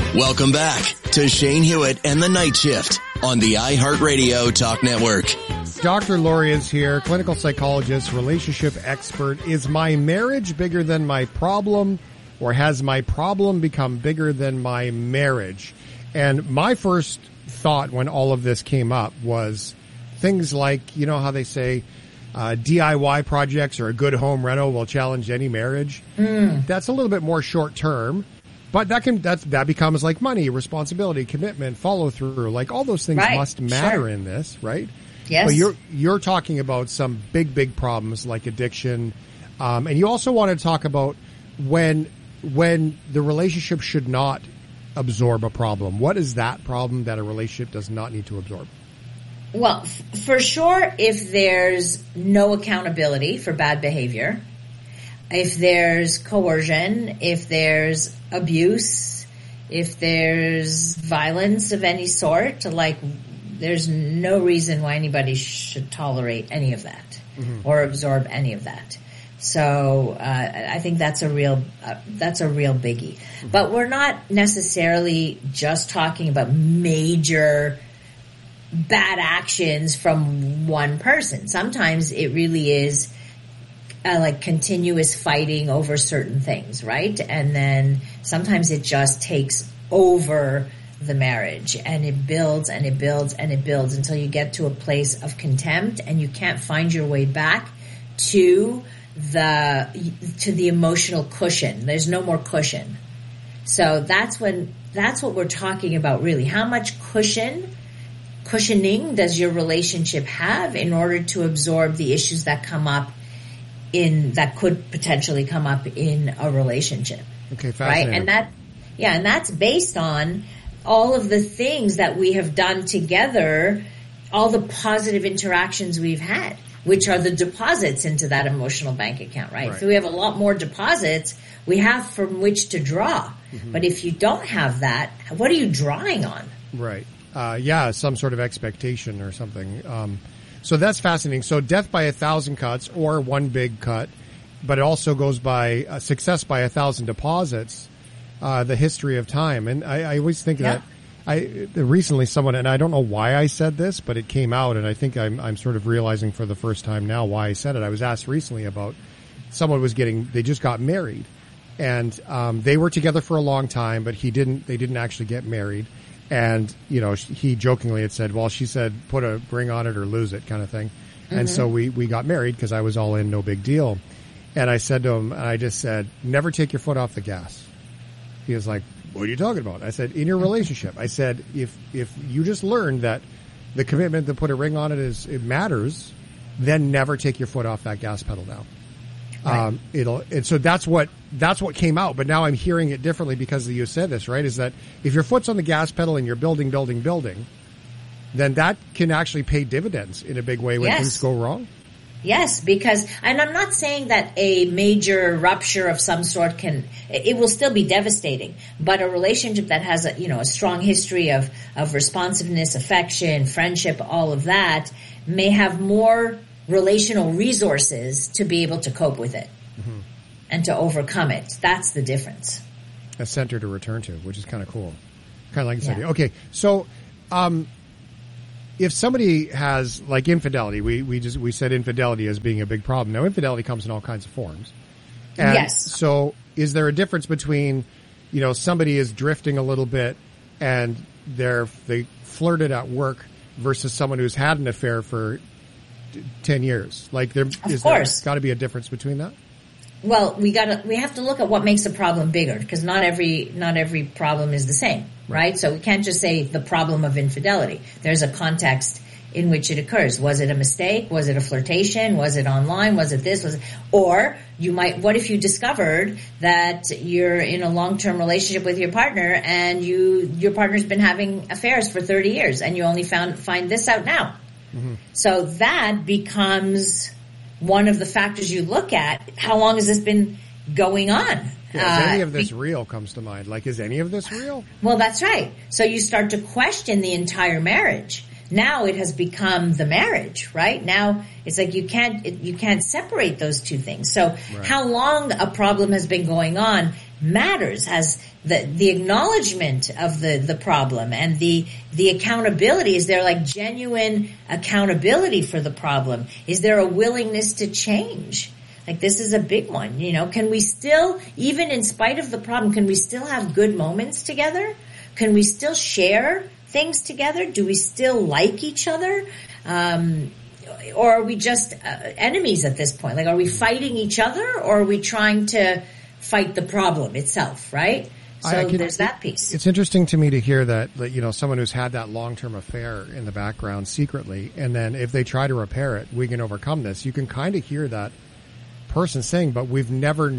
Welcome back to Shane Hewitt and the Night Shift on the iHeartRadio Talk Network. Dr. Laurie is here, clinical psychologist, relationship expert. Is my marriage bigger than my problem, or has my problem become bigger than my marriage? And my first thought when all of this came up was things like, you know how they say DIY projects or a good home reno will challenge any marriage. That's a little bit more short term, but that becomes like money, responsibility, commitment, follow through. Like all those things must matter in this, right? Yes. But you're talking about some big problems like addiction, and you also want to talk about when the relationship should not absorb a problem. What is that problem that a relationship does not need to absorb? Well, for sure, if there's no accountability for bad behavior, if there's coercion, if there's abuse, if there's violence of any sort, like there's no reason why anybody should tolerate any of that or absorb any of that. So I think that's a real biggie. But we're not necessarily just talking about major bad actions from one person. Sometimes it really is like continuous fighting over certain things, right? And then sometimes it just takes over the marriage, and it builds and it builds and it builds until you get to a place of contempt and you can't find your way back to the emotional cushion. There's no more cushion. So that's what we're talking about really. How much cushioning does your relationship have in order to absorb the issues that come up that could potentially come up in a relationship? Okay, fascinating. Right? And that's based on all of the things that we have done together, all the positive interactions we've had, which are the deposits into that emotional bank account, right? If we have a lot more deposits, we have from which to draw. But if you don't have that, what are you drawing on? Right. Some sort of expectation or something. So that's fascinating. So death by 1,000 cuts or one big cut, but it also goes by success by 1,000 deposits, the history of time. And I always think that recently someone, and I don't know why I said this, but it came out, and I think I'm sort of realizing for the first time now why I said it. I was asked recently about someone they just got married, and they were together for a long time, but they didn't actually get married. And, you know, he jokingly had said, well, she said, put a ring on it or lose it kind of thing. And so we got married because I was all in, no big deal. And I said to him, and I just said, never take your foot off the gas. He was like, what are you talking about? I said, in your relationship. I said, if you just learned that the commitment to put a ring on it matters, then never take your foot off that gas pedal now. Right. So that's what came out. But now I'm hearing it differently because you said this, right? Is that if your foot's on the gas pedal and you're building, then that can actually pay dividends in a big way when things go wrong. Yes, and I'm not saying that a major rupture of some sort it will still be devastating, but a relationship that has a strong history of responsiveness, affection, friendship, all of that may have more relational resources to be able to cope with it and to overcome it. That's the difference. A center to return to, which is kind of cool. Kind of like this idea. Okay, so if somebody has like infidelity, we said infidelity as being a big problem. Now, infidelity comes in all kinds of forms. And yes. So is there a difference between, somebody is drifting a little bit and they flirted at work versus someone who's had an affair for 10 years? Like there's got to be a difference between that? Well, we have to look at what makes a problem bigger, because not every problem is the same, right? So we can't just say the problem of infidelity. There's a context in which it occurs. Was it a mistake? Was it a flirtation? Was it online? Was it this? Or what if you discovered that you're in a long-term relationship with your partner and your partner's been having affairs for 30 years and you only find this out now? So that becomes one of the factors you look at. How long has this been going on? Is any of this real comes to mind? Like, is any of this real? Well, that's right. So you start to question the entire marriage. Now it has become the marriage, right? Now it's like you can't separate those two things. So how long a problem has been going on matters, has the acknowledgement of the problem and the accountability. Is there like genuine accountability for the problem? Is there a willingness to change? Like, this is a big one, you know. Can we still, even in spite of the problem, can we still have good moments together? Can we still share things together? Do we still like each other? Or are we just enemies at this point? Like, are we fighting each other, or are we trying to fight the problem itself, right? So there's that piece. It's interesting to me to hear that, you know, someone who's had that long-term affair in the background secretly, and then if they try to repair it, we can overcome this. You can kind of hear that person saying, but we've never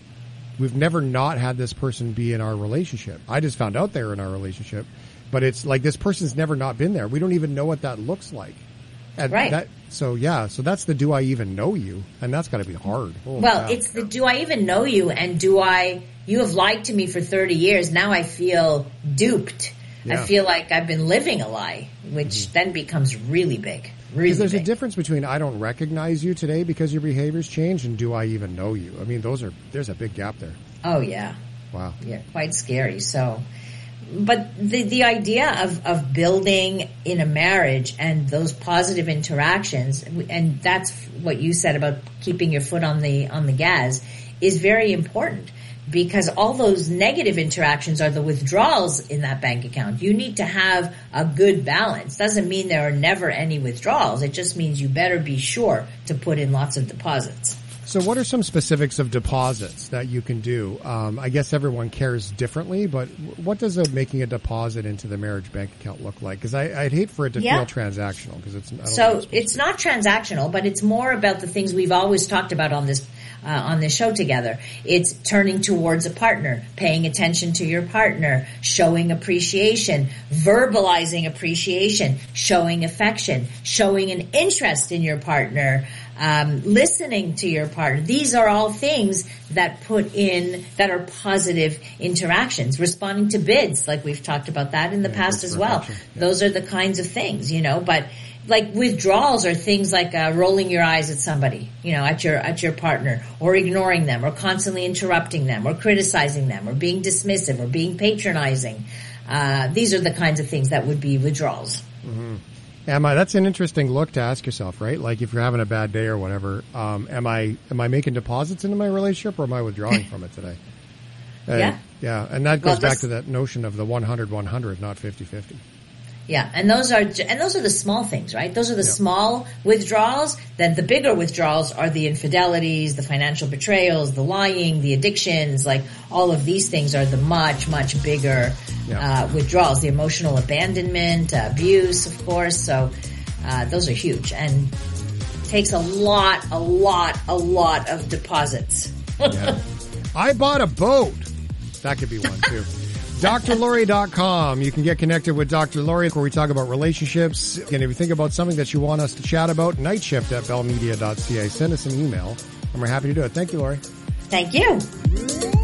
not had this person be in our relationship. I just found out they were in our relationship, but it's like this person's never not been there. We don't even know what that looks like. And right. So that's the do I even know you? And that's got to be hard. It's the do I even know you, and you have lied to me for 30 years. Now I feel duped. Yeah. I feel like I've been living a lie, which then becomes really big. Because there's a difference between I don't recognize you today because your behavior's changed and do I even know you? I mean, there's a big gap there. Oh, yeah. Wow. Yeah, quite scary. So, but the idea of building in a marriage and those positive interactions, and that's what you said about keeping your foot on the gas, is very important. Because all those negative interactions are the withdrawals in that bank account. You need to have a good balance. Doesn't mean there are never any withdrawals. It just means you better be sure to put in lots of deposits. So what are some specifics of deposits that you can do? I guess everyone cares differently, but what does making a deposit into the marriage bank account look like? Because I'd hate for it to feel transactional. Because it's not transactional, but it's more about the things we've always talked about on this show together. It's turning towards a partner, paying attention to your partner, showing appreciation, verbalizing appreciation, showing affection, showing an interest in your partner, listening to your partner. These are all things that are positive interactions. Responding to bids, like we've talked about that in the past as well. Yeah. Those are the kinds of things, you know, but like withdrawals are things like rolling your eyes at somebody, you know, at your partner, or ignoring them, or constantly interrupting them, or criticizing them, or being dismissive, or being patronizing. These are the kinds of things that would be withdrawals. Mm-hmm. That's an interesting look to ask yourself, right? Like if you're having a bad day or whatever, am I making deposits into my relationship, or am I withdrawing from it today? Yeah. Yeah. And that goes back to that notion of the 100-100, not 50-50. Yeah, and those are the small things, right? Those are the small withdrawals. Then the bigger withdrawals are the infidelities, the financial betrayals, the lying, the addictions. Like all of these things are the much, much bigger withdrawals. The emotional abandonment, abuse, of course. So those are huge and takes a lot of deposits. Yeah. I bought a boat. That could be one too. DrLaurie.com. You can get connected with Dr. Laurie, where we talk about relationships. And if you think about something that you want us to chat about, nightshift@bellmedia.ca. Send us an email, and we're happy to do it. Thank you, Laurie. Thank you.